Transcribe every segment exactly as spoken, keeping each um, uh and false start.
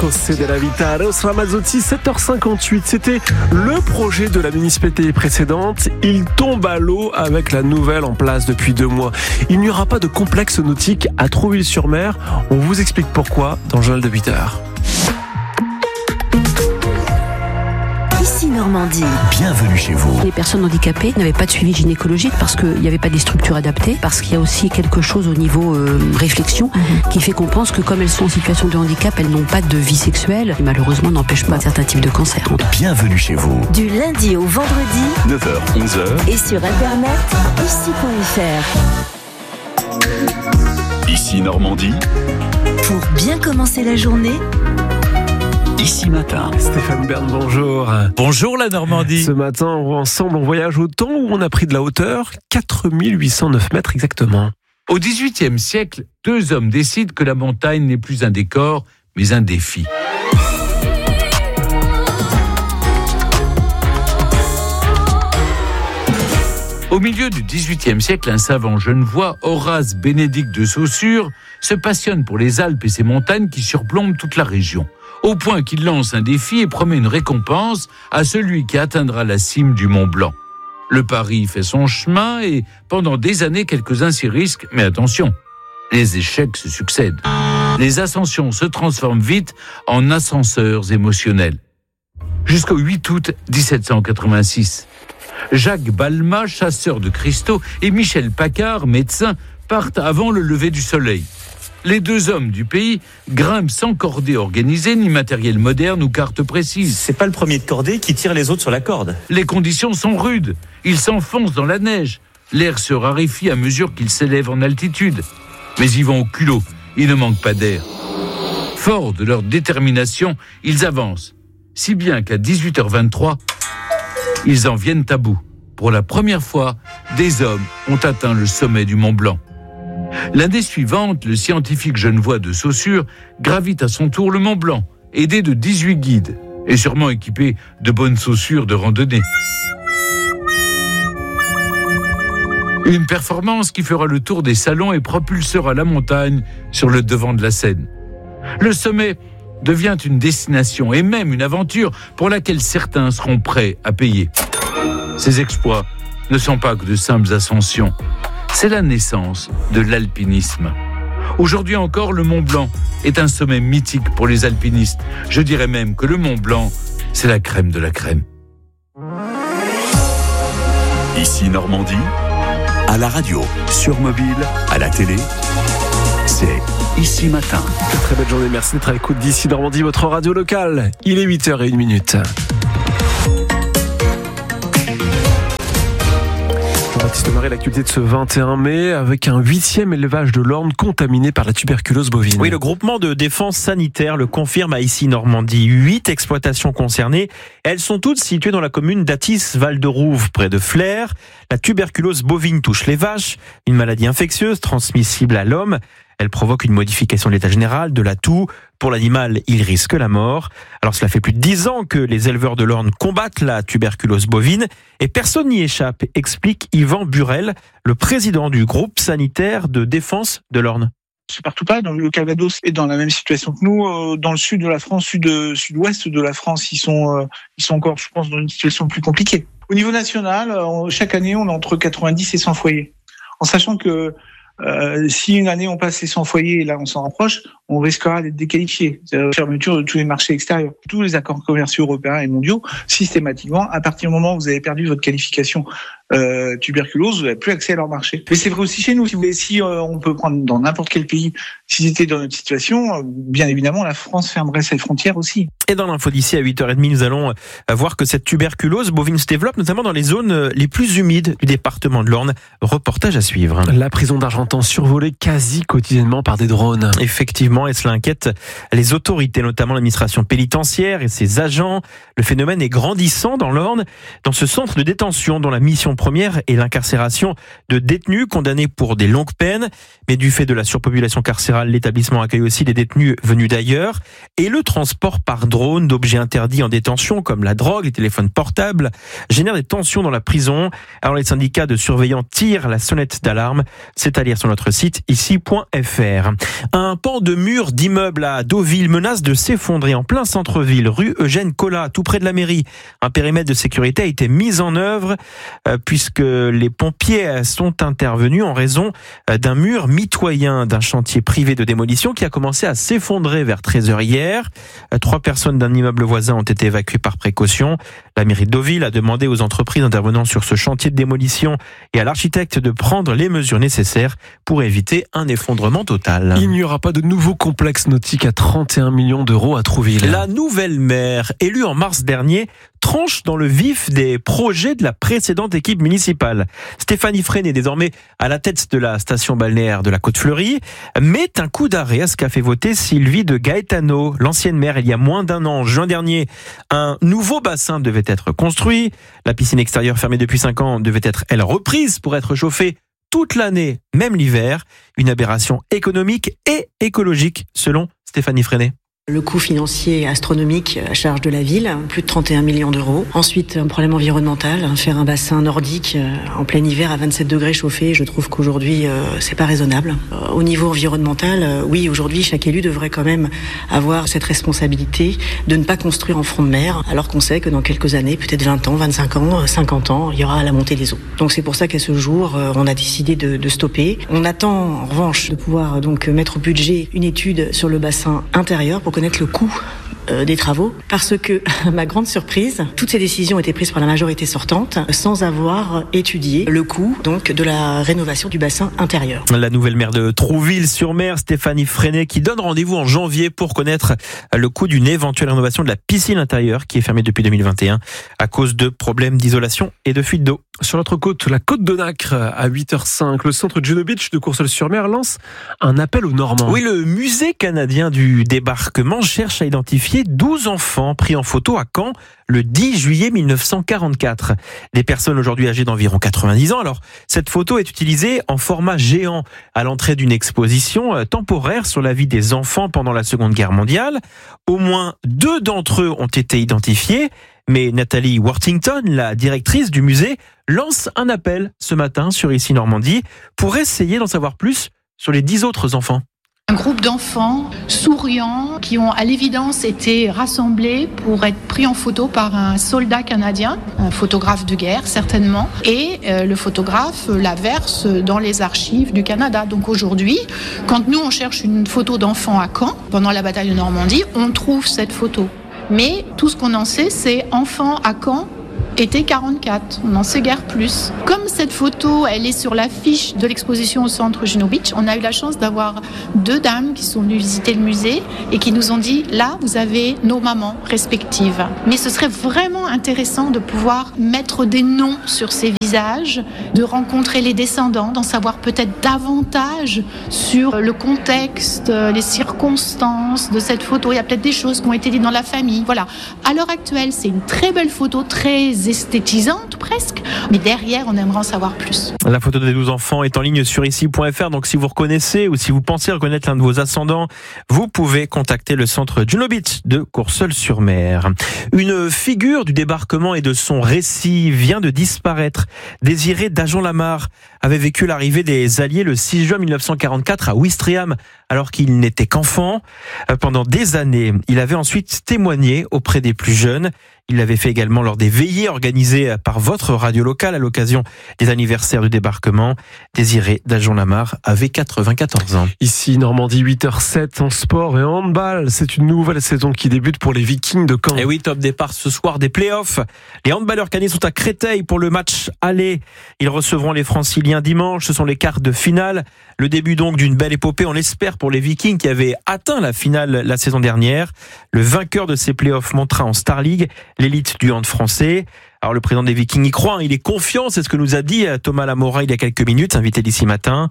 Cos'è della vita, Eros Ramazzotti, sept heures cinquante-huit. C'était le projet de la municipalité précédente. Il tombe à l'eau avec la nouvelle en place depuis deux mois. Il n'y aura pas de complexe nautique à Trouville-sur-Mer. On vous explique pourquoi dans le journal de huit heures. Ici Normandie. Bienvenue chez vous. Les personnes handicapées n'avaient pas de suivi gynécologique parce qu'il n'y avait pas des structures adaptées, parce qu'il y a aussi quelque chose au niveau euh, réflexion mmh. qui fait qu'on pense que comme elles sont en situation de handicap, elles n'ont pas de vie sexuelle et malheureusement n'empêchent pas certains types de cancers. Bienvenue chez vous. Du lundi au vendredi, neuf heures onze heures. Et sur internet, ici point f r. Ici Normandie. Pour bien commencer la journée, Ici Matin. Stéphane Bern, bonjour. Bonjour la Normandie. Ce matin, ensemble, on voyage au temps où on a pris de la hauteur, quatre mille huit cent neuf mètres exactement. Au dix-huitième siècle, deux hommes décident que la montagne n'est plus un décor, mais un défi. Au milieu du dix-huitième siècle, un savant genevois, Horace Bénédict de Saussure, se passionne pour les Alpes et ses montagnes qui surplombent toute la région, au point qu'il lance un défi et promet une récompense à celui qui atteindra la cime du Mont Blanc. Le pari fait son chemin et pendant des années, quelques-uns s'y risquent, mais attention, les échecs se succèdent. Les ascensions se transforment vite en ascenseurs émotionnels. Jusqu'au huit août dix-sept cent quatre-vingt-six. Jacques Balmat, chasseur de cristaux, et Michel Paccard, médecin, partent avant le lever du soleil. Les deux hommes du pays grimpent sans cordée organisée, ni matériel moderne ou carte précise. C'est pas le premier de cordée qui tire les autres sur la corde. Les conditions sont rudes. Ils s'enfoncent dans la neige. L'air se raréfie à mesure qu'ils s'élèvent en altitude. Mais ils vont au culot. Il ne manque pas d'air. Forts de leur détermination, ils avancent. Si bien qu'à dix-huit heures vingt-trois, ils en viennent à bout. Pour la première fois, des hommes ont atteint le sommet du Mont Blanc. L'année suivante, le scientifique genevois de Saussure gravit à son tour le Mont Blanc, aidé de dix-huit guides, et sûrement équipé de bonnes chaussures de randonnée. Une performance qui fera le tour des salons et propulsera la montagne sur le devant de la scène. Le sommet devient une destination et même une aventure pour laquelle certains seront prêts à payer. Ces exploits ne sont pas que de simples ascensions. C'est la naissance de l'alpinisme. Aujourd'hui encore, le Mont Blanc est un sommet mythique pour les alpinistes. Je dirais même que le Mont Blanc, c'est la crème de la crème. Ici Normandie, à la radio, sur mobile, à la télé, c'est Ici Matin. Très belle journée, merci d'être à l'écoute d'Ici Normandie, votre radio locale. Il est huit heures une minute. Baptiste Marais, l'actualité de ce vingt et un mai, avec un huitième élevage de l'Orne contaminé par la tuberculose bovine. Oui, le groupement de défense sanitaire le confirme à Ici Normandie. Huit exploitations concernées. Elles sont toutes situées dans la commune d'Athis-Val-de-Rouve, près de Flers. La tuberculose bovine touche les vaches, une maladie infectieuse transmissible à l'homme. Elle provoque une modification de l'état général, de la toux. Pour l'animal, il risque la mort. Alors cela fait plus de dix ans que les éleveurs de l'Orne combattent la tuberculose bovine et personne n'y échappe, explique Yvan Burel, le président du groupe sanitaire de défense de l'Orne. C'est partout pareil, dans le Calvados est dans la même situation que nous. Dans le sud de la France, sud, sud-ouest de la France, ils sont, ils sont encore, je pense, dans une situation plus compliquée. Au niveau national, chaque année, on a entre quatre-vingt-dix et cent foyers. En sachant que Euh, si une année on passe les cent foyers et là on s'en rapproche, on risquera d'être déqualifié. C'est-à-dire la fermeture de tous les marchés extérieurs. Tous les accords commerciaux européens et mondiaux, systématiquement, à partir du moment où vous avez perdu votre qualification euh, tuberculose, vous n'avez plus accès à leur marché. Mais c'est vrai aussi chez nous. Si, vous voulez, si euh, on peut prendre dans n'importe quel pays, si c'était dans notre situation, euh, bien évidemment, la France fermerait ses frontières aussi. Et dans l'info d'ici à huit heures trente, nous allons voir que cette tuberculose bovine se développe notamment dans les zones les plus humides du département de l'Orne. Reportage à suivre. La prison d'Argentan survolée quasi quotidiennement par des drones. Effectivement, et cela inquiète les autorités, notamment l'administration pénitentiaire et ses agents. Le phénomène est grandissant dans l'Orne, dans ce centre de détention dont la mission l'infraction première est l'incarcération de détenus condamnés pour des longues peines. Mais du fait de la surpopulation carcérale, l'établissement accueille aussi des détenus venus d'ailleurs. Et le transport par drone d'objets interdits en détention, comme la drogue, les téléphones portables, génère des tensions dans la prison. Alors les syndicats de surveillants tirent la sonnette d'alarme. C'est à lire sur notre site ici point f r. Un pan de mur d'immeuble à Deauville menace de s'effondrer en plein centre-ville, rue Eugène Collat, tout près de la mairie. Un périmètre de sécurité a été mis en œuvre euh, puisque les pompiers sont intervenus en raison euh, d'un mur mitoyen d'un chantier privé de démolition qui a commencé à s'effondrer vers treize heures hier. Euh, trois personnes d'un immeuble voisin ont été évacuées par précaution. La mairie de Deauville a demandé aux entreprises intervenant sur ce chantier de démolition et à l'architecte de prendre les mesures nécessaires pour éviter un effondrement total. Il n'y aura pas de nouveau complexe nautique à trente et un millions d'euros à Trouville. La nouvelle maire, élue en mars dernier, tranche dans le vif des projets de la précédente équipe municipale. Stéphanie Freinet, désormais à la tête de la station balnéaire de la Côte-Fleurie, met un coup d'arrêt à ce qu'a fait voter Sylvie de Gaetano, l'ancienne maire, il y a moins d'un an, en juin dernier. Un nouveau bassin devait être construit. La piscine extérieure fermée depuis cinq ans devait être, elle, reprise pour être chauffée toute l'année, même l'hiver. Une aberration économique et écologique, selon Stéphanie Freinet. Le coût financier astronomique à charge de la ville, plus de trente et un millions d'euros. Ensuite, un problème environnemental, faire un bassin nordique en plein hiver à vingt-sept degrés chauffé, je trouve qu'aujourd'hui, c'est pas raisonnable. Au niveau environnemental, oui, aujourd'hui, chaque élu devrait quand même avoir cette responsabilité de ne pas construire en front de mer, alors qu'on sait que dans quelques années, peut-être vingt ans, vingt-cinq ans, cinquante ans, il y aura la montée des eaux. Donc c'est pour ça qu'à ce jour, on a décidé de, de stopper. On attend, en revanche, de pouvoir donc mettre au budget une étude sur le bassin intérieur pour connaître le coût euh, des travaux, parce que, à ma grande surprise, toutes ces décisions ont été prises par la majorité sortante sans avoir étudié le coût donc de la rénovation du bassin intérieur. La nouvelle maire de Trouville-sur-Mer, Stéphanie Freinet, qui donne rendez-vous en janvier pour connaître le coût d'une éventuelle rénovation de la piscine intérieure qui est fermée depuis deux mille vingt et un à cause de problèmes d'isolation et de fuite d'eau. Sur l'autre côte, la côte de Nacre, à huit heures cinq, le centre Juno Beach de Courseulles-sur-Mer lance un appel aux Normands. Oui, le musée canadien du débarquement cherche à identifier douze enfants pris en photo à Caen le dix juillet mille neuf cent quarante-quatre. Des personnes aujourd'hui âgées d'environ quatre-vingt-dix ans. Alors, cette photo est utilisée en format géant à l'entrée d'une exposition temporaire sur la vie des enfants pendant la Seconde Guerre mondiale. Au moins deux d'entre eux ont été identifiés. Mais Nathalie Worthington, la directrice du musée, lance un appel ce matin sur Ici Normandie pour essayer d'en savoir plus sur les dix autres enfants. Un groupe d'enfants souriants qui ont à l'évidence été rassemblés pour être pris en photo par un soldat canadien, un photographe de guerre certainement, et euh, le photographe la verse dans les archives du Canada. Donc aujourd'hui, quand nous on cherche une photo d'enfant à Caen, pendant la bataille de Normandie, on trouve cette photo. Mais tout ce qu'on en sait, c'est enfant à Caen, été quarante-quatre. On n'en sait guère plus. Comme cette photo, elle est sur l'affiche de l'exposition au centre Juno Beach, on a eu la chance d'avoir deux dames qui sont venues visiter le musée et qui nous ont dit, là, vous avez nos mamans respectives. Mais ce serait vraiment intéressant de pouvoir mettre des noms sur ces visages, de rencontrer les descendants, d'en savoir peut-être davantage sur le contexte, les circonstances de cette photo. Il y a peut-être des choses qui ont été dites dans la famille. Voilà. À l'heure actuelle, c'est une très belle photo, très esthétisante presque, mais derrière on aimerait en savoir plus. La photo des douze enfants est en ligne sur ici point f r, donc si vous reconnaissez ou si vous pensez reconnaître l'un de vos ascendants, vous pouvez contacter le centre Juno Beach de Courseulles-sur-Mer. Une figure du débarquement et de son récit vient de disparaître. Désiré Dajon-Lamarre avait vécu l'arrivée des Alliés le six juin mille neuf cent quarante-quatre à Ouistreham alors qu'il n'était qu'enfant. Pendant des années, il avait ensuite témoigné auprès des plus jeunes. Il l'avait fait également lors des veillées organisées par votre radio locale à l'occasion des anniversaires du débarquement. Désiré Dajon-Lamarre avait quatre-vingt-quatorze ans. Ici, Normandie, huit heures sept, en sport et en handball. C'est une nouvelle saison qui débute pour les Vikings de Caen. Et oui, top départ ce soir des playoffs. Les handballeurs canis sont à Créteil pour le match aller. Ils recevront les Franciliens dimanche. Ce sont les quarts de finale. Le début donc d'une belle épopée, on l'espère, pour les Vikings qui avaient atteint la finale la saison dernière. Le vainqueur de ces playoffs montera en Star League l'élite du hand français. Alors le président des Vikings y croit, il est confiant, c'est ce que nous a dit Thomas Lamora il y a quelques minutes, invité d'ici matin.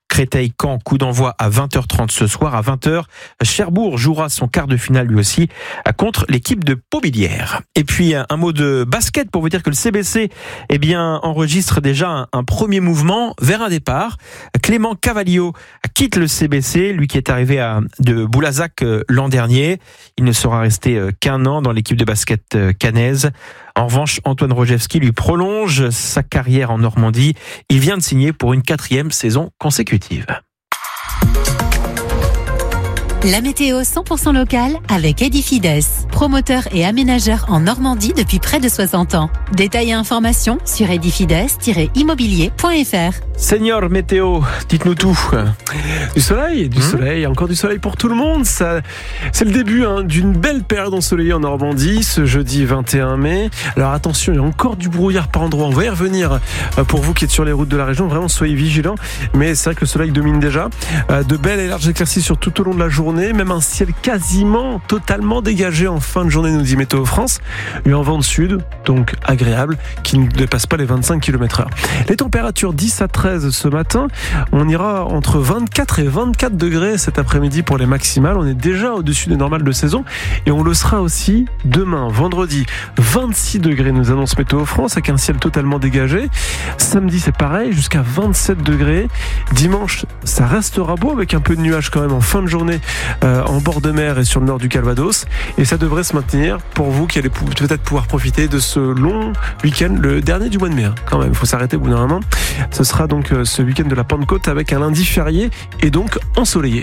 Créteil-Caen, coup d'envoi à vingt heures trente ce soir. À vingt heures, Cherbourg jouera son quart de finale lui aussi contre l'équipe de Paubilière. Et puis un mot de basket pour vous dire que le C B C eh bien, enregistre déjà un, un premier mouvement vers un départ. Clément Cavallio quitte le C B C, lui qui est arrivé à, de Boulazac l'an dernier. Il ne sera resté qu'un an dans l'équipe de basket caennaise. En revanche, Antoine Rojewski lui prolonge sa carrière en Normandie. Il vient de signer pour une quatrième saison consécutive. La météo cent pour cent locale avec Edifides, promoteur et aménageur en Normandie depuis près de soixante ans. Détails et informations sur edifides tiret immobilier point f r. Seigneur Météo, dites-nous tout. Du soleil, du mmh. soleil, encore du soleil pour tout le monde. Ça, c'est le début hein, d'une belle période ensoleillée en Normandie, ce jeudi vingt et un mai. Alors attention, il y a encore du brouillard par endroits. On va y revenir pour vous qui êtes sur les routes de la région. Vraiment, soyez vigilants. Mais c'est vrai que le soleil domine déjà. De belles et larges éclaircies sur tout au long de la journée. Même un ciel quasiment totalement dégagé en fin de journée, nous dit Météo France. Il y a un vent de sud, donc agréable, qui ne dépasse pas les vingt-cinq kilomètres heure. Les températures dix à treize ce matin. On ira entre vingt-quatre et vingt-quatre degrés cet après-midi pour les maximales. On est déjà au-dessus des normales de saison et on le sera aussi demain, vendredi. vingt-six degrés nous annonce Météo France avec un ciel totalement dégagé. Samedi, c'est pareil, jusqu'à vingt-sept degrés. Dimanche, ça restera beau avec un peu de nuages quand même en fin de journée euh, en bord de mer et sur le nord du Calvados. Et ça devrait se maintenir pour vous qui allez peut-être pouvoir profiter de ce long week-end, le dernier du mois de mai. Hein, quand même, il faut s'arrêter au bout d'un moment. Ce sera donc euh, ce week-end de la Pentecôte avec un lundi férié et donc ensoleillé.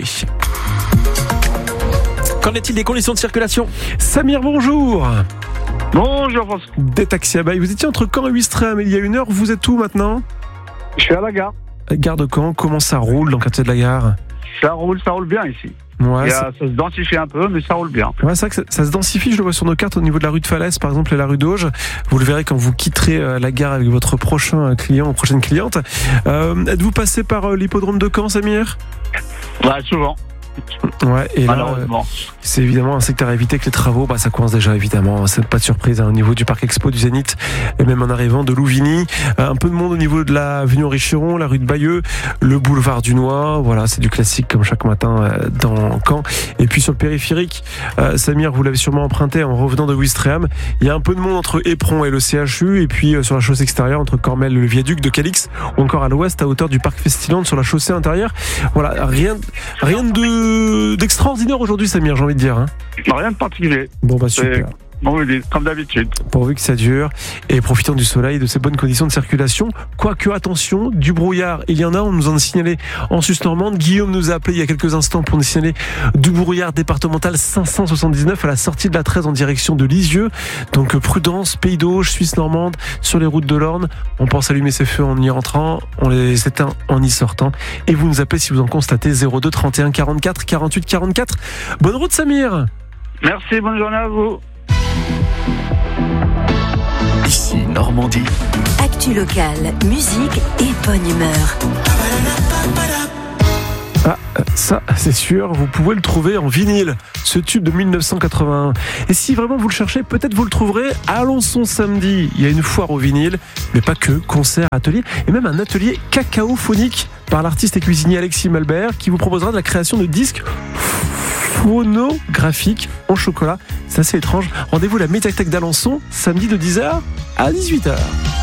Qu'en est-il des conditions de circulation ? Samir, bonjour. Bonjour François. Des taxis à Baille. Vous étiez entre Caen et Ouistreham il y a une heure. Vous êtes où maintenant ? Je suis à la gare. Gare de Caen. Comment ça roule dans le quartier de la gare ? Ça roule, ça roule bien ici. Ouais, Il y a, ça se densifie un peu, mais ça roule bien. Ouais, c'est vrai que ça, ça se densifie, je le vois sur nos cartes au niveau de la rue de Falaise, par exemple, et la rue d'Auge. Vous le verrez quand vous quitterez euh, la gare avec votre prochain client ou prochaine cliente. Euh, êtes-vous passé par euh, l'hippodrome de Caen, Samir ? Ouais, souvent. Ouais, et là, malheureusement. Euh, c'est évidemment un secteur à éviter avec les travaux. Bah, ça coince déjà, évidemment. C'est pas de surprise hein, au niveau du parc expo du Zénith et même en arrivant de Louvigny. Euh, un peu de monde au niveau de l'avenue Richeron, la rue de Bayeux, le boulevard du Noix. Voilà, c'est du classique comme chaque matin euh, dans Caen. Et puis sur le périphérique, euh, Samir, vous l'avez sûrement emprunté en revenant de Ouistreham. Il y a un peu de monde entre Éperon et le C H U. Et puis euh, sur la chaussée extérieure entre Cormel et le viaduc de Calix, ou encore à l'ouest à hauteur du parc Festiland sur la chaussée intérieure. Voilà, rien, rien de d'extraordinaire aujourd'hui, Samir, j'ai envie de dire. Hein. Rien de particulier. Bon, bah super. Bon, oui, comme d'habitude. Pourvu que ça dure. Et profitant du soleil, de ces bonnes conditions de circulation. Quoique, attention, du brouillard, il y en a. On nous en a signalé en Suisse-Normande. Guillaume nous a appelé il y a quelques instants pour nous signaler du brouillard départemental cinq cent soixante-dix-neuf à la sortie de la treize en direction de Lisieux. Donc, prudence, Pays d'Auge, Suisse-Normande, sur les routes de l'Orne. On pense allumer ces feux en y rentrant. On les éteint en y sortant. Et vous nous appelez si vous en constatez zéro deux trente et un quarante-quatre quarante-huit quarante-quatre. Bonne route, Samir. Merci, bonne journée à vous. Ici Normandie. Actu locale, musique et bonne humeur. Ah, ça, c'est sûr, vous pouvez le trouver en vinyle, ce tube de mille neuf cent quatre-vingt-un. Et si vraiment vous le cherchez, peut-être vous le trouverez à Alençon samedi. Il y a une foire au vinyle, mais pas que, concerts, ateliers, et même un atelier cacaophonique par l'artiste et cuisinier Alexis Malbert qui vous proposera de la création de disques phonographiques en chocolat. C'est assez étrange. Rendez-vous à la médiathèque d'Alençon, samedi de dix heures à dix-huit heures.